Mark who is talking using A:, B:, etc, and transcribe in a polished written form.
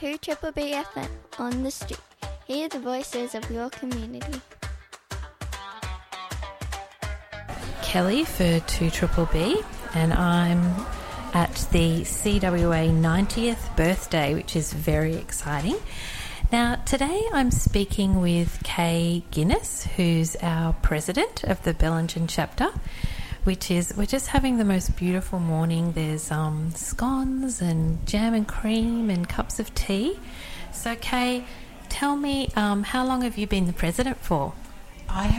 A: 2 Triple B FM on the street. Hear the voices of your community.
B: Kelly for 2 Triple B, and I'm at the CWA 90th birthday, which is very exciting. Now, today I'm speaking with Kay Guinness, who's our president of the Bellingen chapter, we're just having the most beautiful morning. There's scones and jam and cream and cups of tea. So, Kay, tell me, how long have you been the president for?
C: I